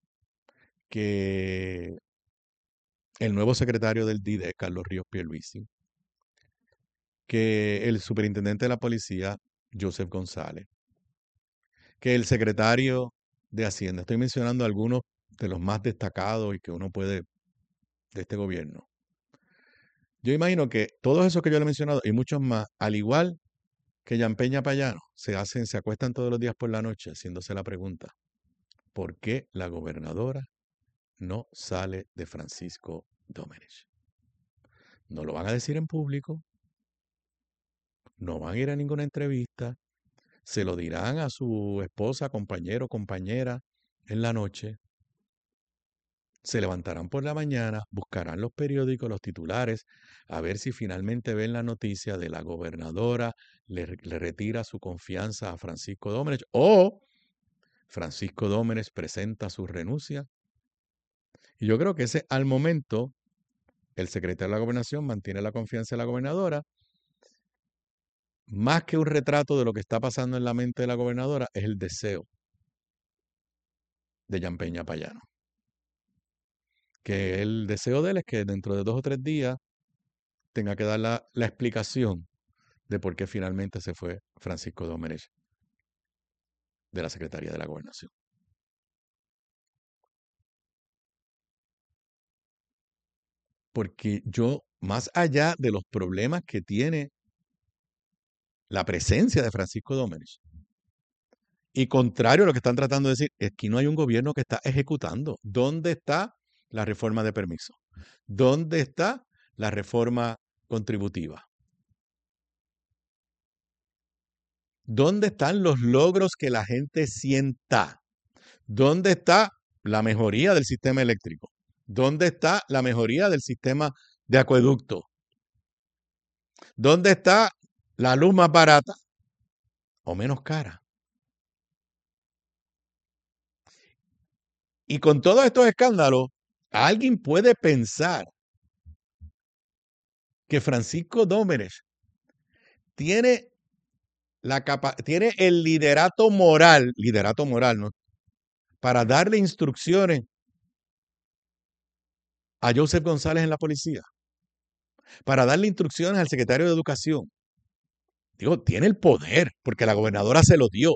que el nuevo secretario del D I D E, Carlos Ríos Pierluisi, que el superintendente de la policía, Joseph González, que el secretario de Hacienda, estoy mencionando algunos de los más destacados y que uno puede de este gobierno. Yo imagino que todos esos que yo le he mencionado y muchos más, al igual que Jan Peña Payano, se hacen, se acuestan todos los días por la noche haciéndose la pregunta, ¿por qué la gobernadora no sale de Francisco Domenech? No lo van a decir en público, no van a ir a ninguna entrevista, se lo dirán a su esposa, compañero, compañera en la noche, se levantarán por la mañana, buscarán los periódicos, los titulares, a ver si finalmente ven la noticia de la gobernadora, le, le retira su confianza a Francisco Domenech o Francisco Domenech presenta su renuncia. Y yo creo que ese, al momento, el secretario de la Gobernación mantiene la confianza de la gobernadora. Más que un retrato de lo que está pasando en la mente de la gobernadora, es el deseo de Jan Peña Payano. Que el deseo de él es que dentro de dos o tres días tenga que dar la, la explicación de por qué finalmente se fue Francisco Domenech de la Secretaría de la Gobernación. Porque yo, más allá de los problemas que tiene la presencia de Francisco Domenech, y contrario a lo que están tratando de decir, es que no hay un gobierno que está ejecutando. ¿Dónde está la reforma de permiso? ¿Dónde está la reforma contributiva? ¿Dónde están los logros que la gente sienta? ¿Dónde está la mejoría del sistema eléctrico? ¿Dónde está la mejoría del sistema de acueducto? ¿Dónde está la luz más barata o menos cara? Y con todos estos escándalos, ¿alguien puede pensar que Francisco Domenech tiene, la capa tiene el liderato moral, liderato moral, ¿no?, para darle instrucciones a Joseph González en la policía, para darle instrucciones al secretario de Educación? Digo, tiene el poder, porque la gobernadora se lo dio.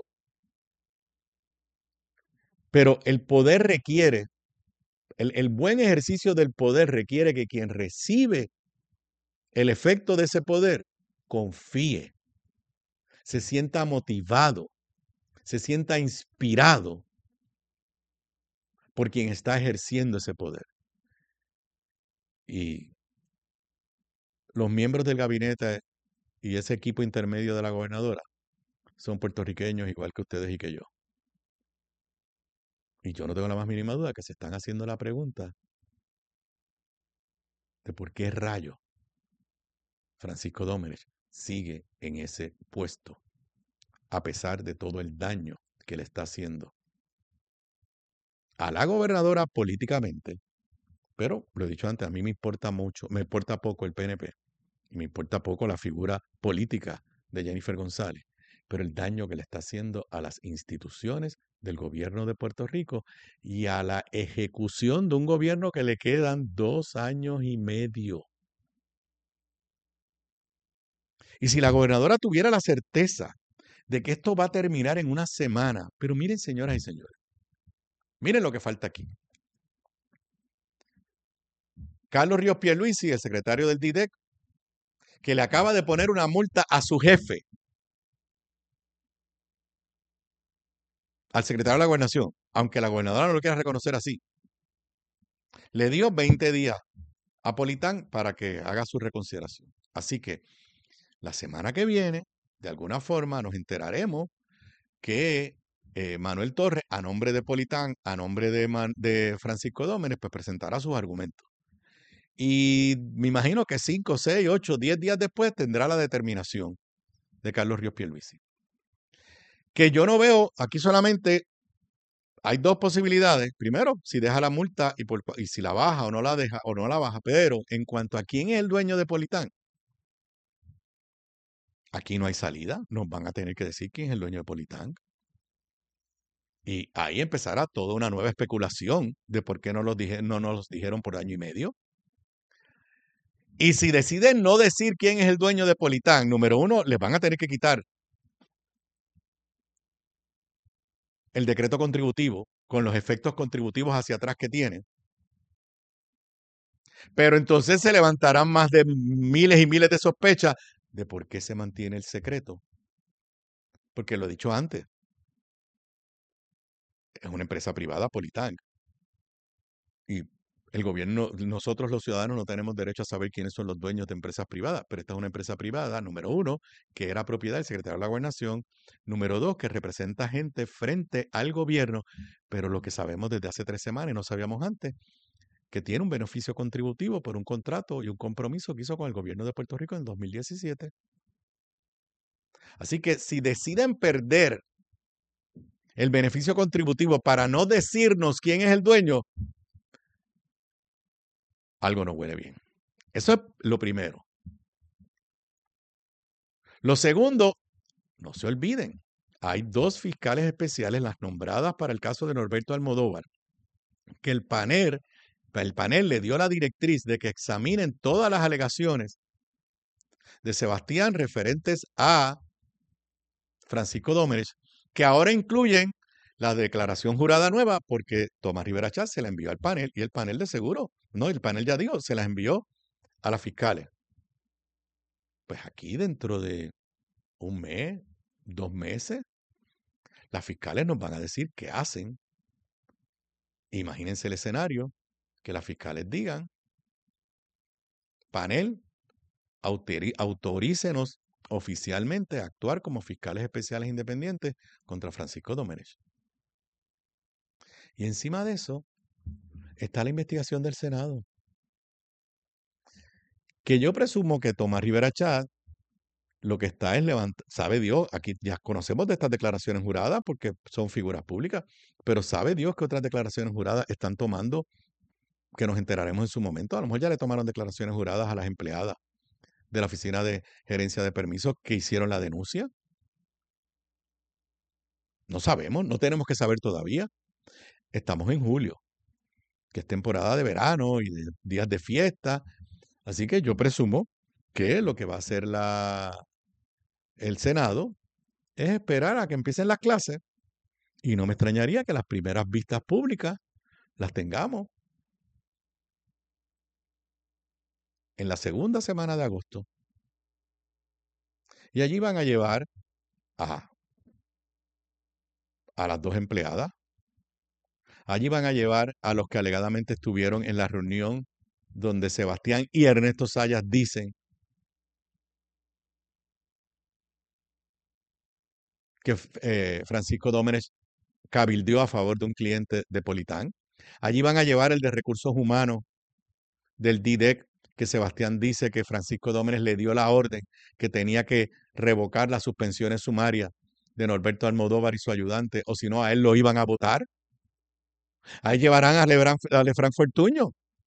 Pero el poder requiere, el, el buen ejercicio del poder requiere que quien recibe el efecto de ese poder confíe, se sienta motivado, se sienta inspirado por quien está ejerciendo ese poder. Y los miembros del gabinete y ese equipo intermedio de la gobernadora son puertorriqueños igual que ustedes y que yo. Y yo no tengo la más mínima duda que se están haciendo la pregunta de por qué rayo Francisco Domenech sigue en ese puesto, a pesar de todo el daño que le está haciendo a la gobernadora políticamente. Pero, lo he dicho antes, a mí me importa mucho, me importa poco el P N P, y me importa poco la figura política de Jennifer González, pero el daño que le está haciendo a las instituciones del gobierno de Puerto Rico y a la ejecución de un gobierno que le quedan dos años y medio. Y si la gobernadora tuviera la certeza de que esto va a terminar en una semana, pero miren, señoras y señores, miren lo que falta aquí. Carlos Ríos Pierluisi, el secretario del D I D E C, que le acaba de poner una multa a su jefe, al secretario de la Gobernación, aunque la gobernadora no lo quiera reconocer así. Le dio veinte días a Politán para que haga su reconsideración. Así que la semana que viene, de alguna forma, nos enteraremos que eh, Manuel Torres, a nombre de Politán, a nombre de, Man, de Francisco Domenech, pues presentará sus argumentos. Y me imagino que cinco, seis, ocho, diez días después tendrá la determinación de Carlos Ríos Pierluisi. Que yo no veo, aquí solamente hay dos posibilidades. Primero, si deja la multa y, por, y si la baja o no la deja o no la baja. Pero en cuanto a quién es el dueño de Politán, aquí no hay salida. Nos van a tener que decir quién es el dueño de Politán. Y ahí empezará toda una nueva especulación de por qué no, los dije, no nos los dijeron por año y medio. Y si deciden no decir quién es el dueño de Politán, número uno, les van a tener que quitar el decreto contributivo con los efectos contributivos hacia atrás que tiene. Pero entonces se levantarán más de miles y miles de sospechas de por qué se mantiene el secreto. Porque lo he dicho antes, es una empresa privada, Politán. Y el gobierno, nosotros los ciudadanos no tenemos derecho a saber quiénes son los dueños de empresas privadas, pero esta es una empresa privada, número uno, que era propiedad del secretario de la Gobernación, número dos, que representa gente frente al gobierno, pero lo que sabemos desde hace tres semanas y no sabíamos antes, que tiene un beneficio contributivo por un contrato y un compromiso que hizo con el gobierno de Puerto Rico en el dos mil diecisiete. Así que si deciden perder el beneficio contributivo para no decirnos quién es el dueño, algo no huele bien. Eso es lo primero. Lo segundo, no se olviden, hay dos fiscales especiales, las nombradas para el caso de Norberto Almodóvar, que el panel, el panel le dio la directriz de que examinen todas las alegaciones de Sebastián referentes a Francisco Domenech, que ahora incluyen la declaración jurada nueva porque Tomás Rivera Chatz se la envió al panel y el panel de seguro, no, el panel ya dijo, se las envió a las fiscales. Pues aquí dentro de un mes, dos meses, las fiscales nos van a decir qué hacen. Imagínense el escenario, que las fiscales digan, panel, autori- autorícenos oficialmente a actuar como fiscales especiales independientes contra Francisco Domenech. Y encima de eso está la investigación del Senado. Que yo presumo que Tomás Rivera Chatz lo que está es levantar, sabe Dios, aquí ya conocemos de estas declaraciones juradas porque son figuras públicas, pero sabe Dios que otras declaraciones juradas están tomando, que nos enteraremos en su momento. A lo mejor ya le tomaron declaraciones juradas a las empleadas de la Oficina de Gerencia de Permisos que hicieron la denuncia. No sabemos, no tenemos que saber todavía. Estamos en julio, que es temporada de verano y de días de fiesta. Así que yo presumo que lo que va a hacer la, el Senado es esperar a que empiecen las clases y no me extrañaría que las primeras vistas públicas las tengamos en la segunda semana de agosto. Y allí van a llevar a, a las dos empleadas. Allí van a llevar a los que alegadamente estuvieron en la reunión donde Sebastián y Ernesto Zayas dicen que eh, Francisco Domenech cabildeó a favor de un cliente de Politán. Allí van a llevar el de Recursos Humanos del D I D E C, que Sebastián dice que Francisco Domenech le dio la orden que tenía que revocar las suspensiones sumarias de Norberto Almodóvar y su ayudante, o si no, a él lo iban a votar. Ahí llevarán a Lebran, a Lefran Fortuño.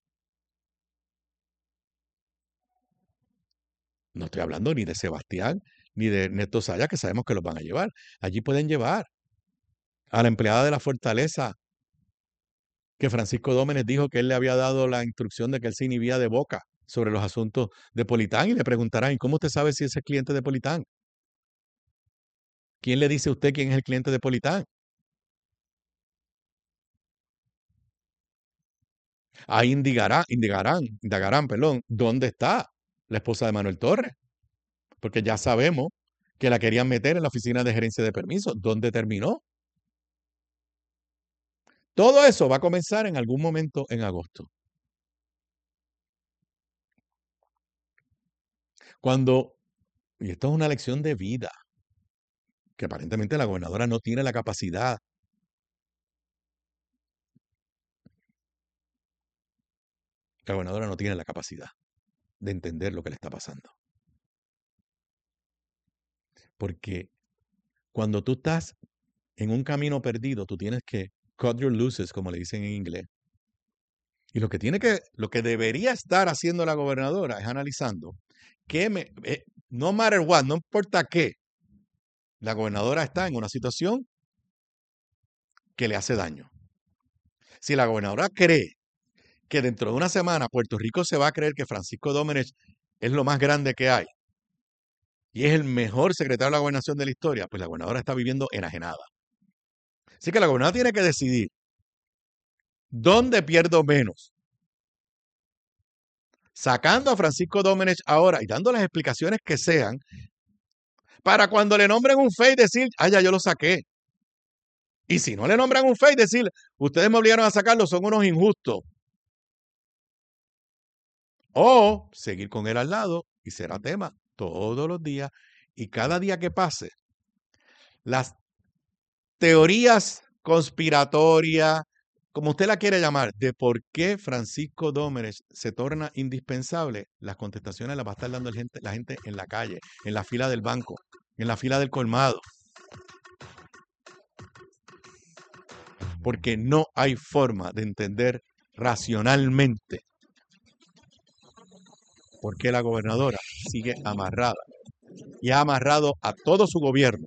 No estoy hablando ni de Sebastián, ni de Ernesto Zayas, que sabemos que los van a llevar. Allí pueden llevar a la empleada de la Fortaleza, que Francisco Domenech dijo que él le había dado la instrucción de que él se inhibía de boca sobre los asuntos de Politán, y le preguntarán, ¿y cómo usted sabe si ese es cliente de Politán? ¿Quién le dice a usted quién es el cliente de Politán? Ahí indigará, indigarán, indagarán, perdón, ¿dónde está la esposa de Manuel Torres? Porque ya sabemos que la querían meter en la Oficina de Gerencia de Permisos. ¿Dónde terminó? Todo eso va a comenzar en algún momento en agosto. Cuando, y esto es una lección de vida, que aparentemente la gobernadora no tiene la capacidad la gobernadora no tiene la capacidad de entender lo que le está pasando. Porque cuando tú estás en un camino perdido, tú tienes que cut your losses, como le dicen en inglés. Y lo que tiene que, lo que debería estar haciendo la gobernadora es analizando que me, eh, no matter what, no importa qué, la gobernadora está en una situación que le hace daño. Si la gobernadora cree que dentro de una semana Puerto Rico se va a creer que Francisco Domenech es lo más grande que hay y es el mejor secretario de la gobernación de la historia, pues la gobernadora está viviendo enajenada. Así que la gobernadora tiene que decidir dónde pierdo menos. Sacando a Francisco Domenech ahora y dando las explicaciones que sean para cuando le nombren un F E I decir, ah, ya yo lo saqué. Y si no le nombran un F E I decir, ustedes me obligaron a sacarlo, son unos injustos. O seguir con él al lado y será tema todos los días. Y cada día que pase, las teorías conspiratorias, como usted la quiere llamar, de por qué Francisco Domenech se torna indispensable, las contestaciones las va a estar dando la gente, la gente en la calle, en la fila del banco, en la fila del colmado. Porque no hay forma de entender racionalmente por qué la gobernadora sigue amarrada y ha amarrado a todo su gobierno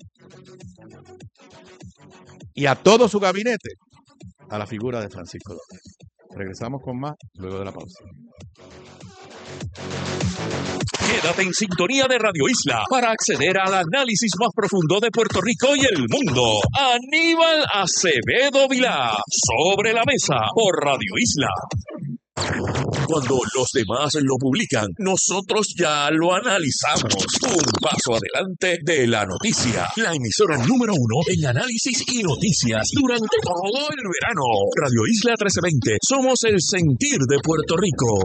y a todo su gabinete a la figura de Francisco Domenech. Regresamos con más luego de la pausa. Quédate en sintonía de Radio Isla para acceder al análisis más profundo de Puerto Rico y el mundo. Aníbal Acevedo Vilá, Sobre la Mesa, por Radio Isla. Cuando los demás lo publican, nosotros ya lo analizamos. Un paso adelante de la noticia. La emisora número uno en análisis y noticias durante todo el verano. Radio Isla trece veinte. Somos el sentir de Puerto Rico.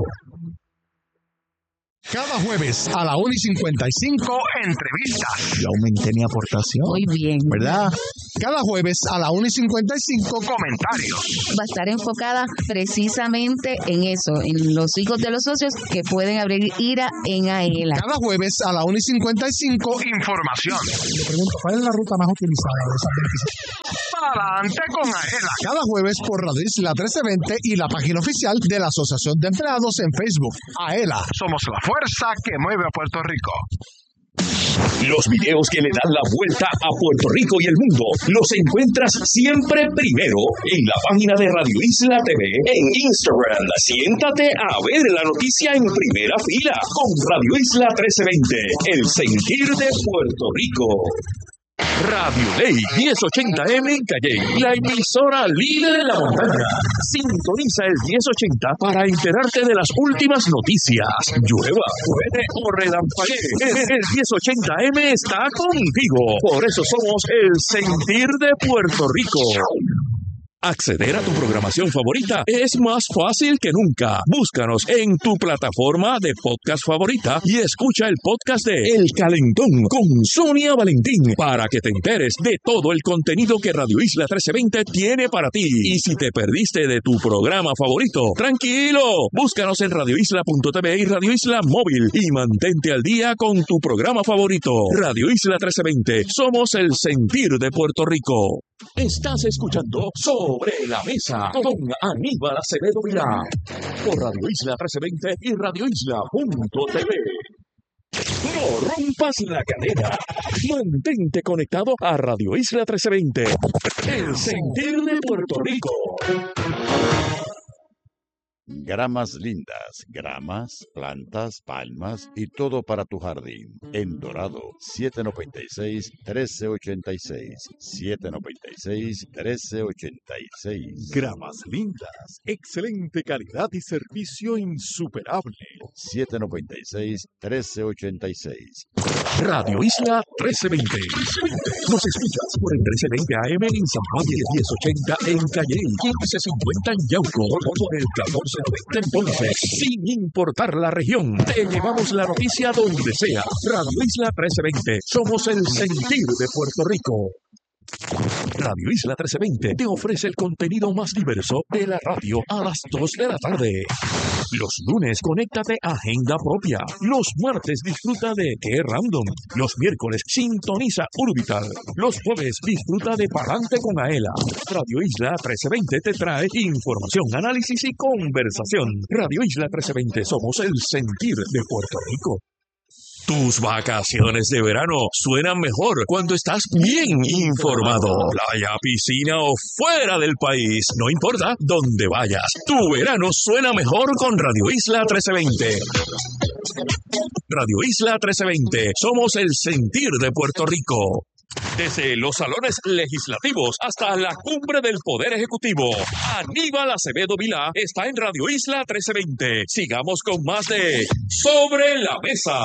Cada jueves a la una y cincuenta y cinco, entrevistas. Y aumenté mi aportación. Muy bien. ¿Verdad? Cada jueves a la una y cincuenta y cinco, comentarios. Va a estar enfocada precisamente en eso, en los hijos de los socios que pueden abrir IRA en AELA. Cada jueves a la una y cincuenta y cinco, información. Le pregunto, ¿cuál es la ruta más utilizada de esa veintiséis? Para adelante con AELA. Cada jueves por Radio Isla trece veinte y la página oficial de la Asociación de Empleados en Facebook. AELA, somos la fuerza que mueve a Puerto Rico. Los videos que le dan la vuelta a Puerto Rico y el mundo los encuentras siempre primero en la página de Radio Isla T V en Instagram. Siéntate a ver la noticia en primera fila con Radio Isla trece veinte, el sentir de Puerto Rico. Radio Ley diez ochenta M en Calley, la emisora líder en la montaña. Sintoniza el diez ochenta para enterarte de las últimas noticias. Llueva, puede o relampaguee. El diez ochenta M está contigo. Por eso somos el sentir de Puerto Rico. Acceder a tu programación favorita es más fácil que nunca. Búscanos en tu plataforma de podcast favorita y escucha el podcast de El Calentón con Sonia Valentín para que te enteres de todo el contenido que Radio Isla trece veinte tiene para ti. Y si te perdiste de tu programa favorito, tranquilo, búscanos en radio isla punto t v y Radio Isla Móvil y mantente al día con tu programa favorito. Radio Isla trece veinte, somos el sentir de Puerto Rico. Estás escuchando Sobre la Mesa con Aníbal Acevedo Vilá por Radio Isla trece veinte y radio isla punto t v. No rompas la cadena. Mantente conectado a Radio Isla trece veinte, el sentir de Puerto Rico. Gramas lindas, gramas, plantas, palmas y todo para tu jardín. En Dorado, siete noventa y seis, trece ochenta y seis. siete noventa y seis, trece ochenta y seis. Gramas lindas, excelente calidad y servicio insuperable. siete noventa y seis, trece ochenta y seis. Radio Isla trece veinte. Nos escuchas por el trece veinte A M en San Juan y el diez ochenta en Calley, quince cincuenta en Yauco, por el catorce noventa en Ponce. Sin importar la región, te llevamos la noticia donde sea. Radio Isla trece veinte. Somos el sentir de Puerto Rico. Radio Isla trece veinte te ofrece el contenido más diverso de la radio a las dos de la tarde. Los lunes, conéctate a Agenda Propia. Los martes, disfruta de Qué Random. Los miércoles, sintoniza Urbital. Los jueves, disfruta de Palante con Aela. Radio Isla trece veinte te trae información, análisis y conversación. Radio Isla trece veinte, somos el sentir de Puerto Rico. Tus vacaciones de verano suenan mejor cuando estás bien informado. Playa, piscina o fuera del país, no importa dónde vayas. Tu verano suena mejor con Radio Isla trece veinte. Radio Isla trece veinte, somos el sentir de Puerto Rico. Desde los salones legislativos hasta la cumbre del Poder Ejecutivo, Aníbal Acevedo Vilá está en Radio Isla trece veinte. Sigamos con más de Sobre la Mesa.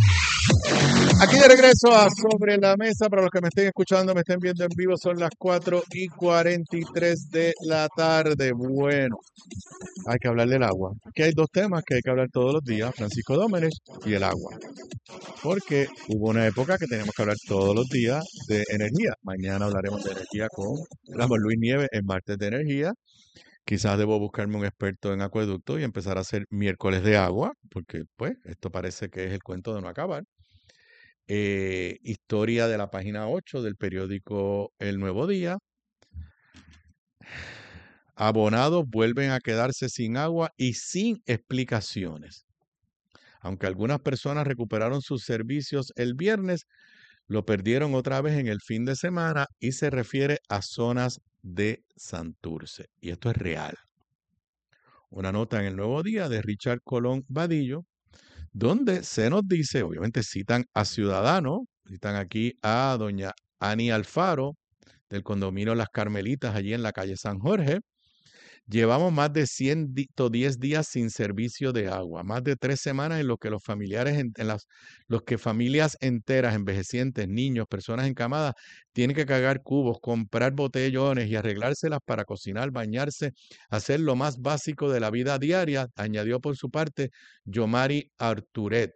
Aquí de regreso a Sobre la Mesa. Para los que me estén escuchando, me estén viendo en vivo, son las cuatro y cuarenta y tres de la tarde. Bueno, hay que hablar del agua. Aquí hay dos temas que hay que hablar todos los días, Francisco Dómenech y el agua. Porque hubo una época que teníamos que hablar todos los días de energía. Mañana hablaremos de energía con Ramón Luis Nieves en Martes de Energía. Quizás debo buscarme un experto en acueducto y empezar a hacer miércoles de agua, porque pues esto parece que es el cuento de no acabar. Eh, historia de la página ocho del periódico El Nuevo Día. Abonados vuelven a quedarse sin agua y sin explicaciones. Aunque algunas personas recuperaron sus servicios el viernes, lo perdieron otra vez en el fin de semana y se refiere a zonas de Santurce. Y esto es real. Una nota en El Nuevo Día de Richard Colón Vadillo donde se nos dice, obviamente citan a ciudadanos, citan aquí a doña Ani Alfaro, del condominio Las Carmelitas, allí en la calle San Jorge. Llevamos más de ciento diez días sin servicio de agua, más de tres semanas en los que los familiares, en, en las, los que familias enteras, envejecientes, niños, personas encamadas, tienen que cargar cubos, comprar botellones y arreglárselas para cocinar, bañarse, hacer lo más básico de la vida diaria, añadió por su parte Yomari Arturet.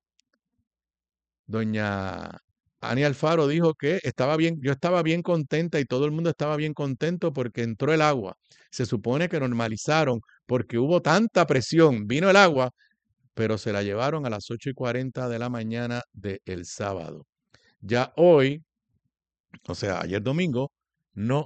Doña Ani Alfaro dijo que estaba bien, yo estaba bien contenta y todo el mundo estaba bien contento porque entró el agua. Se supone que normalizaron porque hubo tanta presión, vino el agua, pero se la llevaron a las ocho y cuarenta de la mañana del sábado. Ya hoy, o sea, ayer domingo, no